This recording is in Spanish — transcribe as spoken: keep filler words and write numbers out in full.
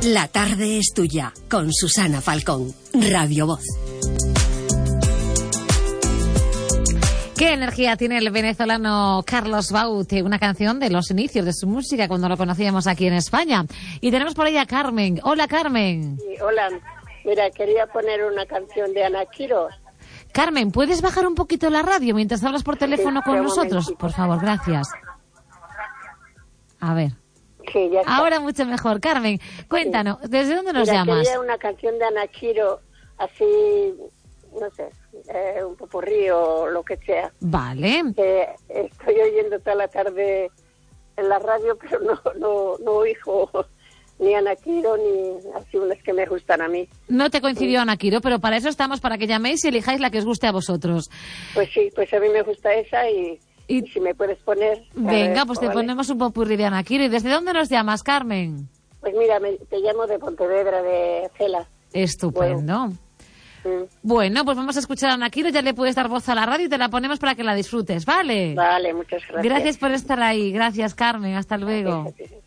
La tarde es tuya, con Susana Falcón, Radio Voz. ¿Qué energía tiene el venezolano Carlos Baute? Una canción de los inicios de su música cuando lo conocíamos aquí en España. Y tenemos por ahí a Carmen. Hola, Carmen. Sí, hola. Mira, quería poner una canción de Ana Quiroz. Carmen, ¿puedes bajar un poquito la radio mientras hablas por teléfono Sí, con un nosotros? momentito. Por favor, gracias. A ver. Sí, ya está. Ahora mucho mejor. Carmen, cuéntanos, ¿desde dónde nos Mira, llamas? quería una canción de Ana Quiroz, así, no sé, eh, un popurrí o lo que sea. Vale. Que estoy oyendo toda la tarde en la radio, pero no, no, no oigo ni Ana Quiroz ni así unas que me gustan a mí. No te coincidió Ana Quiroz, pero para eso estamos, para que llaméis y elijáis la que os guste a vosotros. Pues sí, pues a mí me gusta esa y, Y- y si me puedes poner... Venga, a ver, pues te ¿vale? ponemos un popurrí de Ana Quiroz. ¿Y desde dónde nos llamas, Carmen? Pues mira, me- te llamo de Pontevedra, de Cela. Estupendo. Mm. Bueno, pues vamos a escuchar a Ana Quiroz, ya le puedes dar voz a la radio y te la ponemos para que la disfrutes, ¿vale? Vale, muchas gracias. Gracias por estar ahí. Gracias, Carmen. Hasta luego. Gracias.